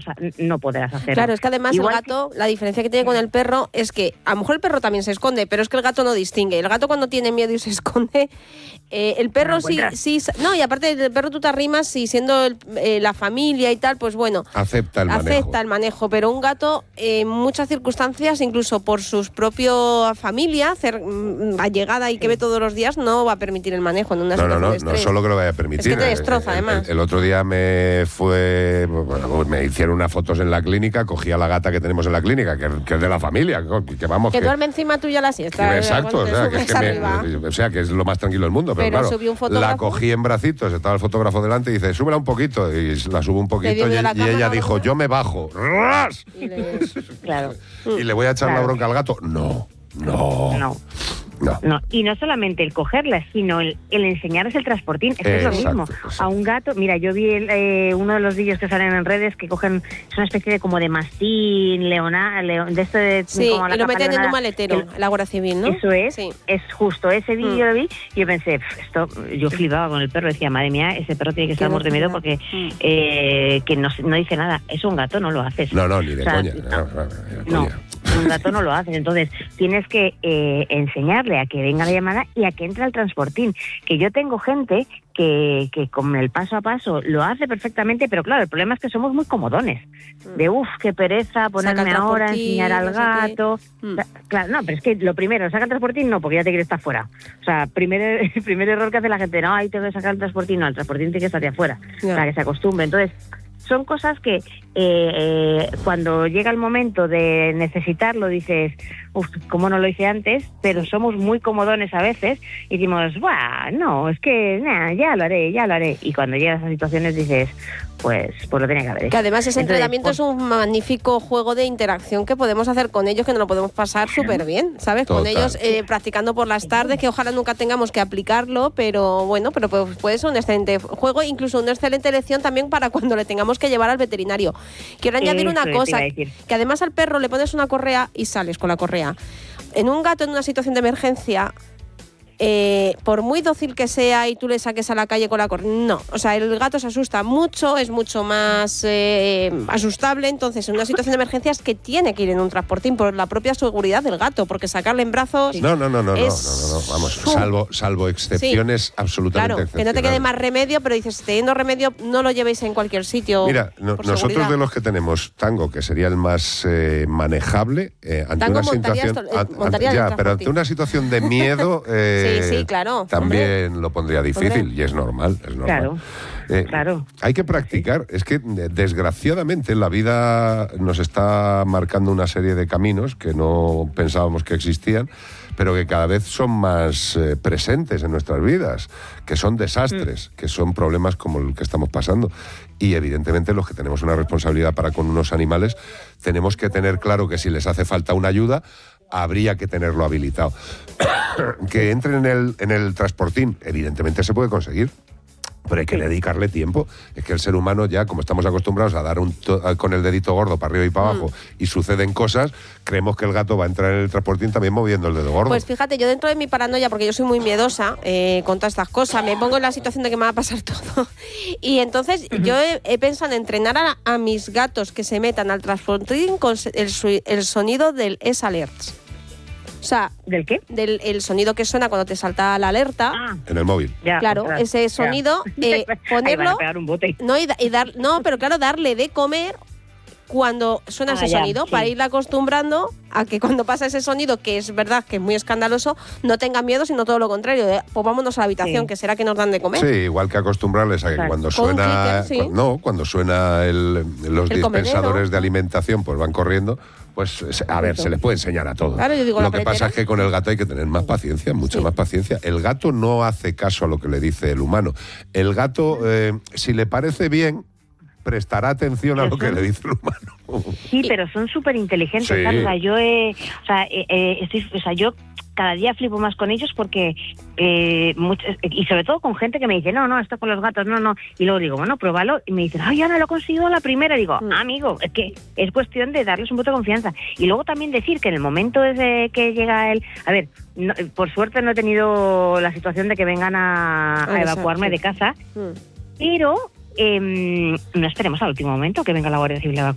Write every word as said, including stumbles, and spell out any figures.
no podrás hacerlo. Claro, es que además Igual el gato, la diferencia que tiene con el perro es que a lo mejor el perro también se esconde, pero es que el gato no distingue. El gato cuando tiene miedo y se esconde, eh, el perro no sí, sí, no, y aparte del perro tú te arrimas y siendo el, eh, la familia y tal, pues bueno, acepta el manejo. Acepta el manejo, pero un gato eh, en muchas circunstancias, incluso por su propia familia, cer, allegada y que ve todos los días, no va a permitir el manejo en una no, situación no, no, de estrés. No solo que lo vaya a permitir. Es que te destroza, el, además. El, el otro día me fue, bueno, me hicieron unas fotos en la clínica, cogí a la gata que tenemos en la clínica, que, que es de la familia, que, que vamos... Que, que duerme encima tuya la siesta. Que, exacto, o sea, que es que arriba. me, o sea, que es lo más tranquilo del mundo, pero, pero claro, un la cogí en bracitos, estaba el fotógrafo delante y dice, súbela un poquito, y la subo un poquito, y, y ella dijo, yo me bajo. ¡Ras! Y le, claro. ¿Y le voy a echar claro. la bronca al gato? No, no. No. No. no. Y no solamente el cogerla, sino el, el enseñarles el transportín. Es, que es lo mismo. Exacto. A un gato, mira, yo vi el, eh, uno de los vídeos que salen en redes que cogen, es una especie de como de mastín, leona, león, de esto de... Sí, como la y lo meten leonada, en un maletero, el, la Guardia Civil, ¿no? Eso es, sí. es justo, ese vídeo mm. lo vi y yo pensé, esto, yo flipaba con el perro, decía, madre mía, ese perro tiene que estar muerto de miedo porque mm. eh, que no, no dice nada. Es un gato, no lo haces. No, no, ni de o sea, coña. No, no, no, no, no, coña. un gato no lo haces. Entonces, tienes que eh, enseñarle a que venga la llamada y a que entre al transportín. Que yo tengo gente que, que con el paso a paso lo hace perfectamente, pero claro, el problema es que somos muy comodones. De uff, qué pereza ponerme ahora, enseñar al gato. No sé mm. Claro, no, pero es que lo primero, saca el transportín, no, porque ya te quiere estar fuera. O sea, primer, el primer error que hace la gente, no, ahí tengo que sacar el transportín, no, el transportín tiene que estar de afuera, yeah. Para que se acostumbre. Entonces, son cosas que eh, eh, cuando llega el momento de necesitarlo dices, uff, ¿cómo no lo hice antes? Pero somos muy comodones a veces y decimos, ¡buah! No, es que nah, ya lo haré, ya lo haré. Y cuando llegas a esas situaciones dices, pues, pues lo tenía que haber hecho. Que además ese Entonces, entrenamiento pues, es un magnífico juego de interacción que podemos hacer con ellos, que nos lo podemos pasar súper bien, ¿sabes? Total. Con ellos eh, practicando por las tardes, que ojalá nunca tengamos que aplicarlo, pero bueno, pero pues puede ser un excelente juego, incluso una excelente lección también para cuando le tengamos que llevar al veterinario. Quiero añadir una cosa, que además al perro le pones una correa y sales con la correa. En un gato en una situación de emergencia, eh, por muy dócil que sea y tú le saques a la calle con la correa, no, o sea, el gato se asusta mucho, es mucho más eh, asustable, entonces en una situación de emergencia es que tiene que ir en un transportín por la propia seguridad del gato, porque sacarle en brazos... No, no, no, no, es... no, no, no, vamos, salvo, salvo excepciones, sí. absolutamente Claro, excepcionales. Que no te quede más remedio, pero dices, teniendo remedio, no lo llevéis en cualquier sitio. Mira, no, nosotros seguridad. De los que tenemos tango, que sería el más eh, manejable, eh, ante tango una situación... Esto, eh, ante, ya, pero ante una situación de miedo... Eh, sí, sí, claro. También hombre. Lo pondría difícil, hombre. Y es normal, es normal. Claro, eh, claro. Hay que practicar, es que desgraciadamente la vida nos está marcando una serie de caminos que no pensábamos que existían, pero que cada vez son más eh, presentes en nuestras vidas, que son desastres, mm. que son problemas como el que estamos pasando. Y evidentemente los que tenemos una responsabilidad para con unos animales, tenemos que tener claro que si les hace falta una ayuda, habría que tenerlo habilitado. Que entren en el, en el transportín, evidentemente se puede conseguir, pero hay que dedicarle tiempo. Es que el ser humano ya, como estamos acostumbrados a dar un to- con el dedito gordo para arriba y para abajo, mm. y suceden cosas, creemos que el gato va a entrar en el transportín también moviendo el dedo gordo. Pues fíjate, yo dentro de mi paranoia, porque yo soy muy miedosa eh, con todas estas cosas, me pongo en la situación de que me va a pasar todo. Y entonces uh-huh. yo he, he pensado en entrenar a, a mis gatos que se metan al transportín con el, el sonido del S-Alerts. O sea, ¿del qué? Del el sonido que suena cuando te salta la alerta. Ah, en el móvil. Ya, claro, ostras, ese sonido, eh, ponerlo. Ahí van a pegar un bote. No, y, y dar, no, pero claro, darle de comer cuando suena ah, ese ya, sonido, sí. para irla acostumbrando a que cuando pasa ese sonido, que es verdad que es muy escandaloso, no tenga miedo, sino todo lo contrario. De, pues vámonos a la habitación, sí. que será que nos dan de comer. Sí, igual que acostumbrarles a que claro. cuando suena, clicker, sí. cu- no, cuando suena el, los el dispensadores comedero. de alimentación, pues van corriendo. Pues, a ver, se les puede enseñar a todos. Claro, yo digo, lo que pasa es que con el gato hay que tener más paciencia, mucha sí. más paciencia. El gato no hace caso a lo que le dice el humano. El gato, eh, si le parece bien, prestará atención a lo que le dice el humano. Sí, pero son súper inteligentes. Sí. O sea, yo, eh, o sea, eh, eh, estoy, o sea, yo cada día flipo más con ellos porque, eh, muchos, y sobre todo con gente que me dice, no, no, esto con los gatos, no, no. Y luego digo, bueno, pruébalo. Y me dicen, ay, Ana, lo he conseguido a la primera. Y digo, mm. ah, amigo, es que es cuestión de darles un voto de confianza. Y luego también decir que en el momento desde que llega él, a ver, no, por suerte no he tenido la situación de que vengan a, a evacuarme sí. de casa, mm. pero... Eh, no esperemos al último momento que venga la Guardia Civil a